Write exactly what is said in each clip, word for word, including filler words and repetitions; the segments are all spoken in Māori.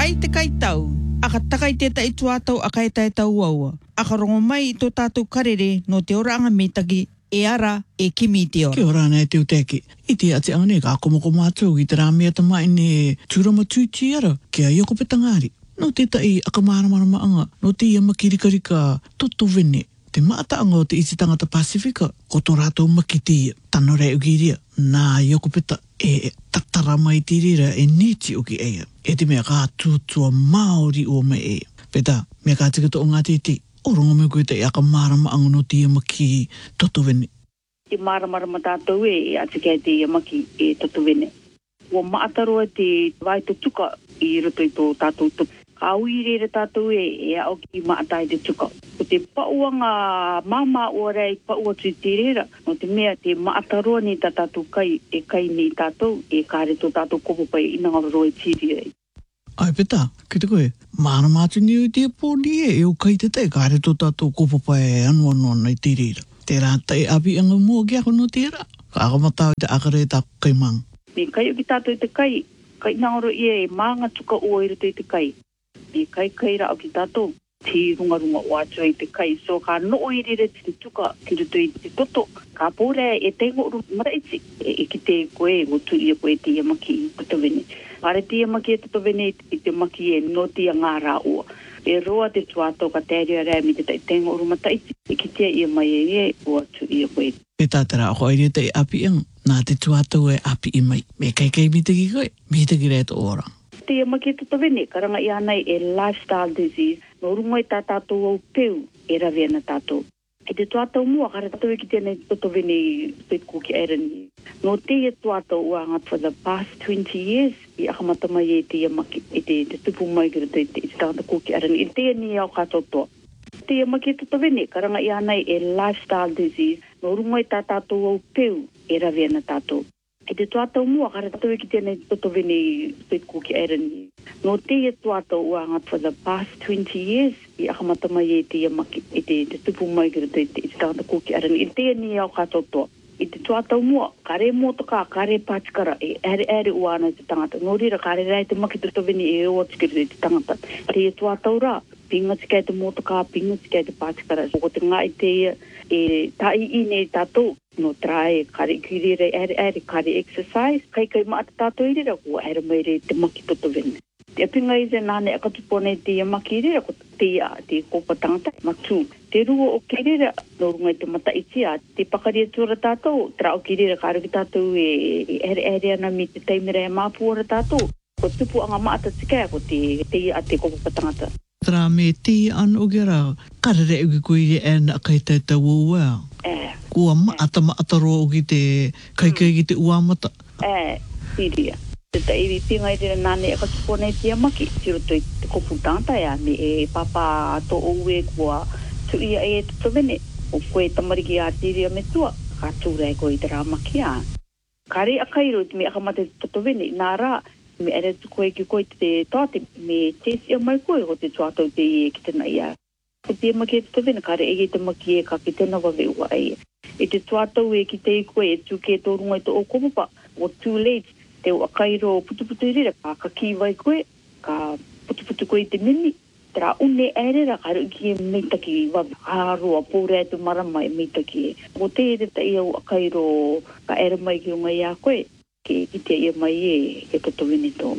Ai te kai tau, aka takai te tai tuatau a kai tai tau waua. Aka rongo mai tō tātou karere no te oranga metaki e ara e kimi te ora. Kia ora nei te uteki. I te ati ane ka komoko mātou i te rāmea tamai ne tūrama tūti ara kia ioko petangari. No te tai aka māramarama anga, no te ia makirikarika toto vene. Te maataanga o te iti tangata Pasifika, ko tō rātou makiti tano rei ukiria, nā ioko peta e tatarama i tirira e niti uki eia. E te mea kā tūtua Māori o me e. Peta, mea kā tika tō ngā titi, o rongo me koe te aka mārama anga no te ia maki toto vene. Te māramarama tātou e e atika e te ia maki e toto vene. Ua maataroa te vai te tuka i roto i tō tātou tuka. Ka uirere tātou e e au ki maatai te tuka. Ko te pauanga mama o rei paua tui te rera, no te mea te maataroa ni tā tātou kai e kai ni tātou e kāre tō tātou kopo pai inangaro e tiri rei. Ai peta, ki te koe, māna mātu ni u te pōni e e o kai te te kāre tō tātou kopo pai anu anu anu i te rera. Te rāta e api anga mua ki ako no te rā. Ka akamatau te akare tā kai mang. Me kai o ki tātou i te kai, kai inangaro i e maanga tuka o i roto i te kai. Me kai kai rao ki tātou, te runga-runga o atua i te kai. So ka noo i rere te tuka ki roto i te toto. Ka pōre e tengo uru maraiti e, e ki te koe o tu ia koe te ia maki i toto vene. Kare te ia maki e toto vene i te maki e no te ngā rā ua. E roa te tuato ka tēria rea mi te tai tengo uru mataiti e ki te ia mai e e o atu ia koe. E tātara ako aere te api ang, nā te tuato e api i mai. Me kai kai mi te ki koe, mi te ki rea to ora. Te ia maki toto vene, karanga i anai e lifestyle disease, no rungo e tā tātou au peu e rawea na tātou. E te tuatau mua, kare tātou e ki tēnei toto vene i kuki airani. No te ia tuatau ua ngat for the past twenty years, i akamata mai e te ia maki, e te, te tupu mai kira te te tangata kuki airani, i te ni au katotoa. Te ia maki toto vene, karanga i anai e lifestyle disease, no rungo e tā tātou au peu e rawea na tātou. E te tuatau mua, kare tātou e ki tēnei toto vene i kuki airani. No te ia tuatau ua ngat for the past twenty years, i akamata mai e te ia maki, e te, te tupu mai kira te te tangata kuki airani, i te ni au katotoa. I te tuatau mua, kare motoka, kare pātikara, e ere ere ua ana te tangata. No rira, kare rai te maki toto vene e o tikiri te tangata. Te ia tuatau rā, pinga tika e te motoka, pinga tika e te pātikara. Ko te ngā i te ia, e tai i nei tātou, no trae, kare kirire, ere ere, kare exercise, kai kai maata tātou i rira, ko ere mai re te maki toto vene. Te pinga i te nāne akatupone te ia maki i rira, ko te ia, te kopa tangata, matu. Te rua o ki rira, no runga i te mata itia, te pakaria tūra tātou, tra o ki rira, kare ki tātou e ere ere ana mi te teimere e māpuara tātou, ko tupu anga maata tika, ko te, te ia a te kopa tangata. Tra me te anu o gira, karere uki koe i e na kai tai tau ua. Eh. Kua maata maata roa o ki te kai kai ki te uamata. Eh, siria. Te ta iwi pinga i te nāne e katupone te amaki, tiro toi te kopu tangata ea, me e papa to oue kua tu ia e tuto vene, o koe tamariki a tiria me tua, ka tūra e koe i te rāmaki a. Kare a kairo, te me akamate tuto vene, nā rā, me ere tu koe ki koe te tāte, me tesi a mai koe, o te tuatau te e ki tena ia. Ko te amaki e tuto vene, kare e te maki e ka ki tena wawe ua e. E te tuatau e ki te koe, e tu ke tō runga i tō o kopopa, o too late, te o akairo putuputu i rira, ka kaki vai koe, ka putuputu koe te mini, tera une ere ka ruki e meitaki wawe, ka roa pōre atu marama e meitaki e. O te e te ia o akairo ka ere mai ki unga ia koe, ke ki te ia mai e ke toto vene tō.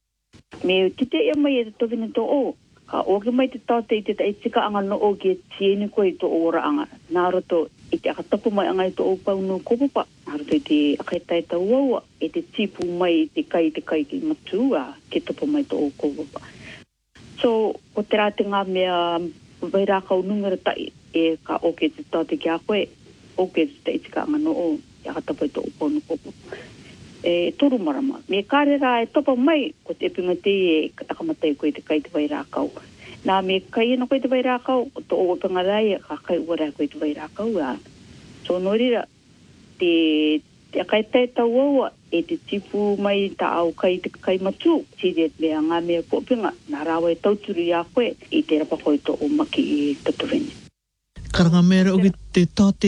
Me ki te ia mai e toto vene tō o, ka oke mai te tāte i te tai tika anga no o ki e tieni koe i tō ora anga. Nā roto, i te akatapu mai anga i tō o pau no kopopa. Nā roto i te akaitai tau aua, e te tipu mai te kai te kai ki matua, ke topo mai tō o kopopa. So, ko te rā te ngā mea wairākau nungara tai, e ka oke te tāte ki a koe, oke te tai tika anga no o, i akatapu i tō o pau no kopopa. E toru marama. Me kāre rā e topa mai, ko te pinga te e katakamatei koe te kai te wairākau. Nā me kai ena koe te wairākau, o to o panga rai, ka kai ura koe te wairākau. So no rira, te, te akai tai tau aua, e te tipu mai ta au kai te kai matu, tiri et mea ngā mea pōpinga, nā rāwa e tauturu i a koe, i te rapa koe to o maki i toto vene. Karanga mera o ki te tāte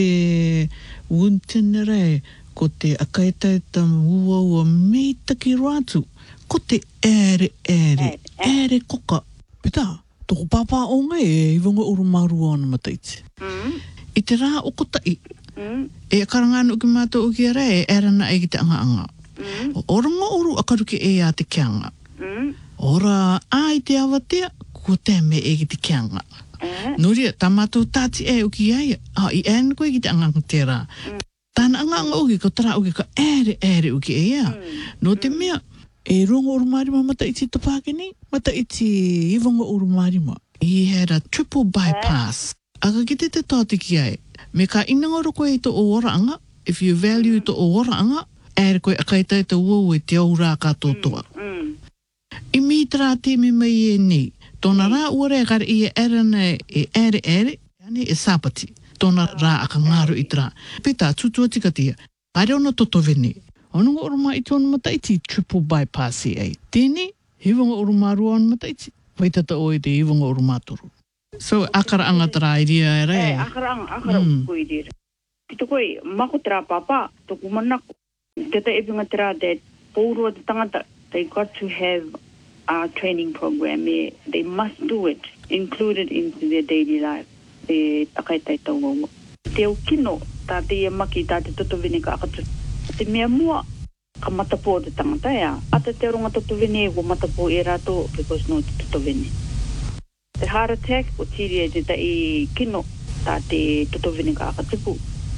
wuntinere, ko te akaitai tam ua ua meitaki rātu, ko te ere ere ere koka. Peta, toko papa o ngai e iwanga uru marua ana mataiti. Mm. I te rā o kotai, Mm. e karangana uki mātou uki ara e erana e ki te anga anga. Mm. O ranga uru akaruki e a te kianga. Mm. Ora a i te awatea, ko te me e ki te kianga. Eh. Noria, tā mātou tāti e uki ai, a i ēn koe ki te anga anga te rā. Tāna anga anga uki, ko tara uki ka ere ere uki e ia. No te mea, e rongo uru marima mata iti te Pākeni, mata iti iwanga uru marima. I had a triple bypass. Aka ki te te tāti ki ai. Me ka inangaro koe i to o ora anga, if you value to o ora anga, ere koe akaitai te uau e te aura ka tōtoa. Mm. I mi tera te me mai e nei. Tōna rā uare kare i e erana e ere ere, ane e sāpati. Tōna rā aka ngāro i tera. Peta, tutua tika tia. Kare ona toto vene. Onunga oruma i tōna mataiti triple bypass e ai. Tēne, hiwanga oruma rua ona mataiti. Waitata o e te hiwanga oruma toru. So, akara anga tera i ria e Eh, rei. akara anga, akara Mm. uku i dira. Kito koe, mako tera papa, toku manako. Teta epinga tera te pōrua te tangata, they got to have a training program. eh, They must do it, included into their daily life. E akaitai tau wau. Te au kino, tā te ia maki, tā te toto vene ka akatu. Te mea mua, ka matapo te tangata ea. Ata te ronga toto vene e ko matapo e rato, because no te toto vene. Te heart attack, o tiri e te tai kino, tā te toto vene ka akatupu.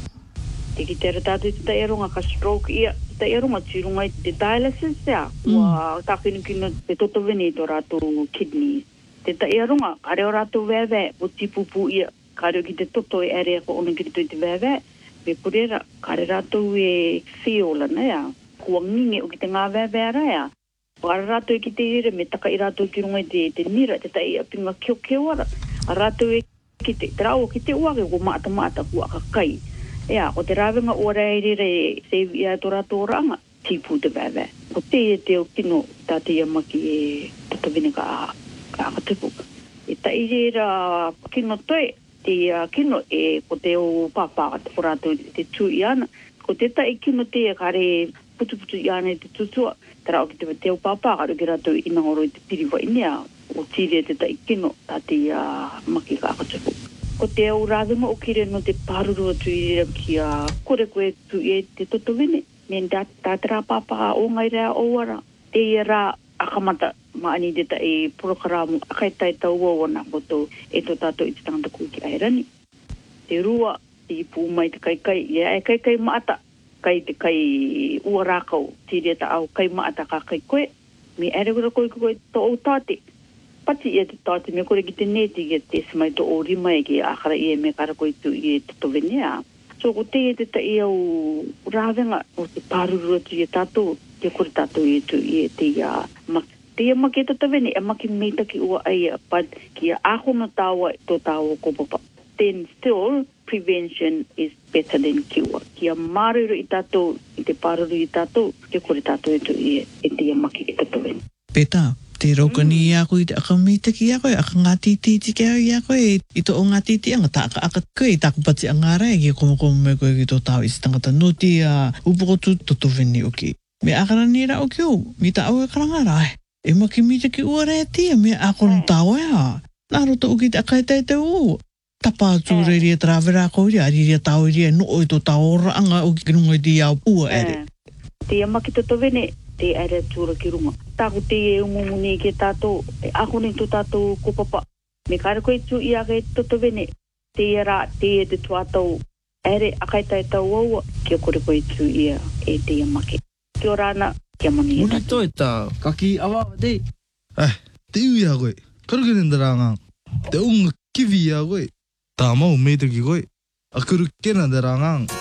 Te ki tera tātou i te tai ronga ka stroke ia, te tai ronga tirunga i te dialysis ea. Ua tākinu kino te toto vene i tō rātou kidney. Te tai ronga, ka reo rātou vēvē, o tipupu ia, ka reo ki te toto e ere ko ona ki te te vēvē. Me purera, ka re rātou e whiola na ea. Kua nginge o ki te ngā vēvē ara ea. O ara rātou e ki te ere, me taka i rātou ki runga i te, te nira, te tai a pinga kio kio ara. A rātou e ki te, te rao ki te uake, ko maata maata kua kakai. Ea, o te rāwenga ora e rere e save ia tō rātou oranga, tipu te vēvē. Ko te e te o kino, tā te ia maki e tatawine ka ka akatipu. E tai rera kino toi, te uh, kino e ko te o pāpā o rātou te tū i ana. Ko te tai kino te e kare putu putu i ana i te tutua. Tara o ki te te o pāpā kare ki rātou i nangoro i te piriwa inea. O tiri e te tai kino tā te uh, maki ka akatipu. Ko te au rāwenga o kire no te pārurua tu i rera ki a uh, kore koe tu i e te toto wene. Men tā tērā pāpā o ngai rea o ara. Te i rā akamata maani te tai porokaramu akaitai tau wawana koto e to tātou i te tangata kui ki airani. Te rua, te ipu mai te kaikai, ia e kaikai maata, kai te kai ua rākau, tiri ta au kai maata ka kai koe, me ere kura koe koe to o tāte. Pati ia te tāte me kore ki te neti ki te simai to o rima e ki akara i e me kara koe tu i e te to venea. So ko te e te tai au rāwenga o te pārurua tu i e tātou, te kore tātou i e tu i e te ia maki. Te ia maki e tata vene, e maki meita ki ua aia, but ki a ahono tāua tō tāua ko papa. Then still, prevention is better than cure. Ki a maruru i tātou, i te pāruru i tātou, te kore tātou e tu i e, e te ia maki e tata vene. Peta, te raukani i a koe i te akameita ki a koe, aka ngā titi ki a i a koe, i tō o ngā titi anga, tā aka aka koe, i tāku pati a ngā rai, ki a komakomu me koe ki tō tāu i si tangata, no ti a upokotu toto vene oki. Me akarani ra o ki o, mi ta au e karanga rai. E maki mita ki ua rea tia, me a kono tāu e ha. Nā rota uki te akaitai te o. Tapa atu Eh. reiria trawera ko ria, ariria tāu ria, no oi tō tāu ora anga o ki runga i te iau ua ere. Te ia maki tata vene, te ere tūra ki runga. Tāku te e umumuni ke tātou, e ahone tō tātou ko papa. Me kare koe tu i ake tata vene, te ia rā, te e te tuatau, ere akaitai tau aua, kia kore koe tu ia e te ia maki. Kia rāna, kia mani e Muni tātou. toi tā, kaki awa dei. Eh, te ui a koe. Karuke nenda rāngang. Te unga kiwi a koe. Tā mau meita ki koe. A kuru kena de rāngang.